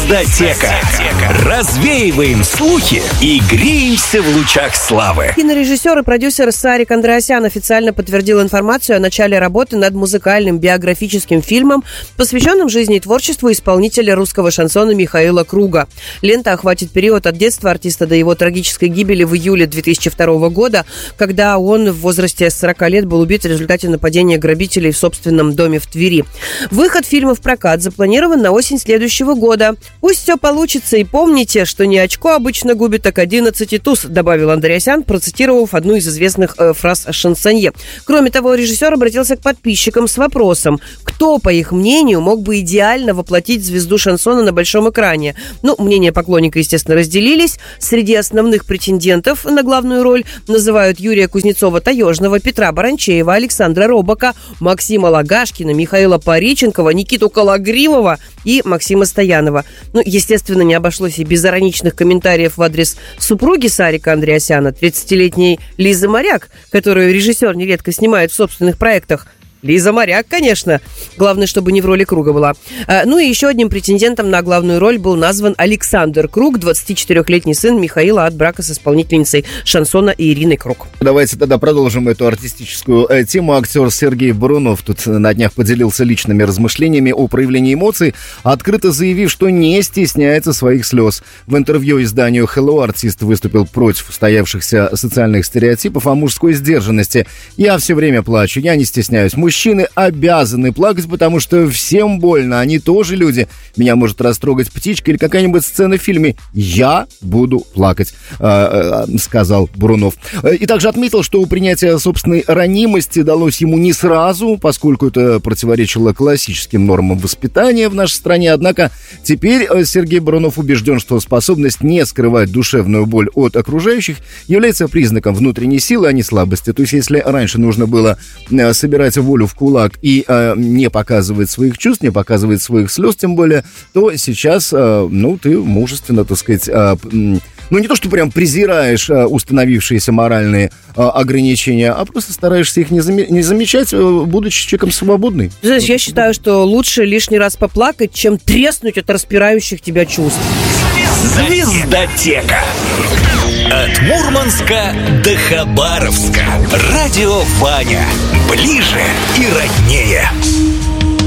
Звездотека. Развеиваем слухи и греемся в лучах славы. Кинорежиссер и продюсер Сарик Андреасян официально подтвердил информацию о начале работы над музыкальным биографическим фильмом, посвященным жизни и творчеству исполнителя русского шансона Михаила Круга. Лента охватит период от детства артиста до его трагической гибели в июле 2002 года, когда он в возрасте 40 лет был убит в результате нападения грабителей в собственном доме в Твери. Выход фильма в прокат запланирован на осень следующего года. Пусть все получится, и помните, что не очко обычно губит, так 11 туз, добавил Андреасян, процитировав одну из известных фраз шансонье. Кроме того, режиссер обратился к подписчикам с вопросом, кто, по их мнению, мог бы идеально воплотить звезду шансона на большом экране. Мнения поклонника, естественно, разделились. Среди основных претендентов на главную роль называют Юрия Кузнецова-Таежного, Петра Баранчеева, Александра Робака, Максима Лагашкина, Михаила Пореченкова, Никиту Калагривова и Максима Стоянова. Естественно, не обошлось и без ироничных комментариев в адрес супруги Сарика Андреасяна, 30-летней Лизы Моряк, которую режиссер нередко снимает в собственных проектах. Лиза Моряк, конечно. Главное, чтобы не в роли Круга была. И еще одним претендентом на главную роль был назван Александр Круг, 24-летний сын Михаила от брака с исполнительницей шансона Ириной Круг. Давайте тогда продолжим эту артистическую тему. Актер Сергей Бурунов тут на днях поделился личными размышлениями о проявлении эмоций, открыто заявив, что не стесняется своих слез. В интервью изданию Hello артист выступил против устоявшихся социальных стереотипов о мужской сдержанности. «Я все время плачу, я не стесняюсь. Мужчины обязаны плакать, потому что всем больно, они тоже люди. Меня может растрогать птичка или какая-нибудь сцена в фильме. Я буду плакать», сказал Бурунов. И также отметил, что принятие собственной ранимости далось ему не сразу, поскольку это противоречило классическим нормам воспитания в нашей стране. Однако теперь Сергей Бурунов убежден, что способность не скрывать душевную боль от окружающих является признаком внутренней силы, а не слабости. То есть, если раньше нужно было собирать волю в кулак и не показывает своих чувств, не показывает своих слез, тем более, то сейчас, ты мужественно, так сказать, не то, что прям презираешь установившиеся моральные ограничения, а просто стараешься их не замечать, будучи человеком свободным. Знаешь, я считаю, что лучше лишний раз поплакать, чем треснуть от распирающих тебя чувств. Звездотека. От Мурманска до Хабаровска. Радио Ваня. Ближе и роднее.